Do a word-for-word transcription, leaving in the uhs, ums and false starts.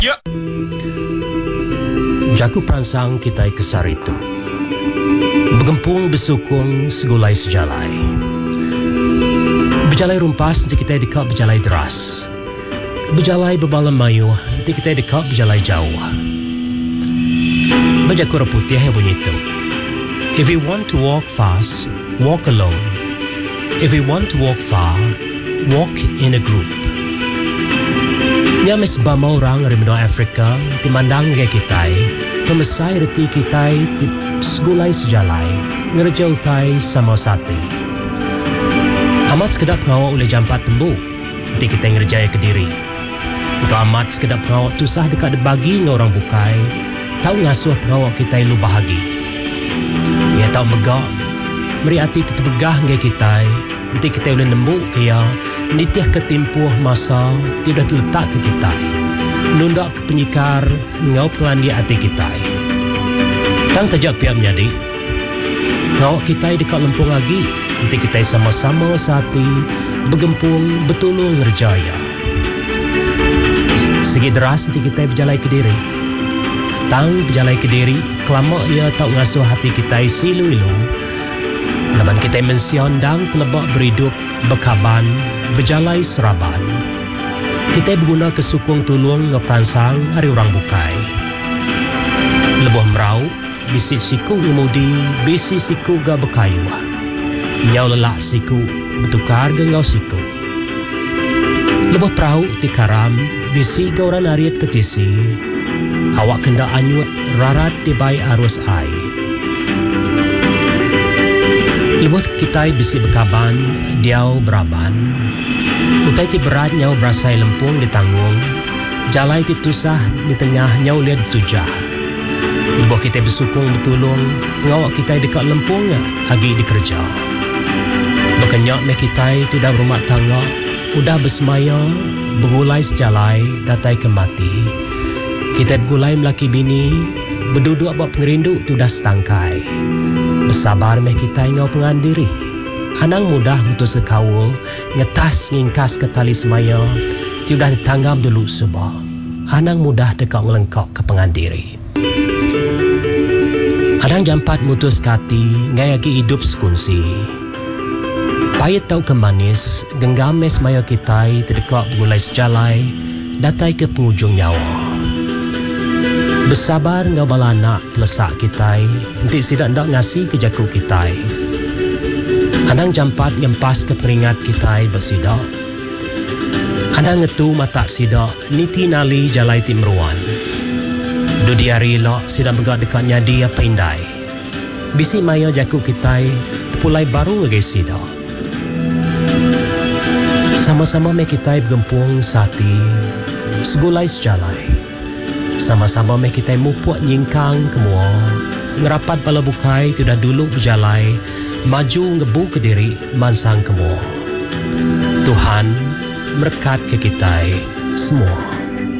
Ya. Jaku peransang kita kesar itu bergempung bersukung segulai sejalai. Berjalai rumpas nanti kita dekat berjalai deras. Berjalai berbalan mayu nanti kita dekat berjalai jauh. Berjaku putih bunyi itu. If you want to walk fast, walk alone. If you want to walk far, walk in a group. Nya mes bama orang dari benua Afrika timandang ke kita, pemesai reti kita ti segulai sejalai, ngerjau tai sama sati. Amat sekedap pengawak oleh jampat tembu, nanti kita ngerjaya ke diri. Kau amat sekedap pengawak tusah dekat debagi dengan orang bukai, tahu ngasuh pengawak kita lu bahagi. Ia tahu megak, meri hati tetap begah ke kita, nanti kita boleh nembuk kaya nitiah ketimpuh masa tidak terletak ke kita. Nundak ke penyikar ngau pelandi hati kita. Tang tajak pihak menjadi ngawak kita dekat lempung lagi. Nanti kita sama-sama sati bergempung betulung ngerjaya. Segi deras nanti kita berjalai ke diri. Tang berjalai ke diri kelama ia tak ngasuh hati kita silu-ilu. Laban kita mensiondang telebak berhidup, berkaban, berjalai seraban. Kita berguna kesukung tulung ngeperansang hari orang bukai. Lebuh merau, bisi siku ngemudi, bisi siku ga berkayu. Nyau lelak siku, bertukar gengau siku. Lebuh perahu tikaram, bisi ga orang ariat ketisi. Awak kenda anyut, rarat dibai arus air. Lebuh kita bisi berkaban, diau beraban. Utai ti berat nyau berasai lempung ditanggung. Jalai ti tusah di tengah nyau liat ditujah. Lebuh kita bersukung betulung, pengawak kita dekat lempung agi dikerja. Berkenyak me kita tidak berumah tangga, udah bersemaya, bergulai sejalai, datai ke mati. Kita bergulai melaki bini, berduduk buat pengerindu tu dah setangkai. Bersabar meh kita ingau pengandiri. Anang mudah mutus sekawul, ngetas ngingkas ke tali semaya, tiudah ditanggam dulu subah. Anang mudah dekat ngelengkok ke pengandiri. Anang jampat mutus kati, ngai lagi hidup sekunsi. Payet tau ke manis, genggam mes maya kita terdekat mulai sejalai, datai ke penghujung nyawa. Bersabar ngau balanak telesak kita, nanti sidak ndak ngasih ke jaku kita. Anang jampat ngempas ke peringat kita bersidak. Anang ngetu mata sidak, niti nali jalai timruan. Dudi hari lok sidak megak dekat nyadi apa indai. Bisi maya jaku kita, tepulai baru ngegai sidak. Sama-sama me kita bergempung sati, segulai sejalai. Sama-sama meh kita mupuak nyingkang kemua. Ngerapat bala bukai tidak dulu berjalai, maju ngebu ke diri mansang kemua. Tuhan merekat ke kita semua.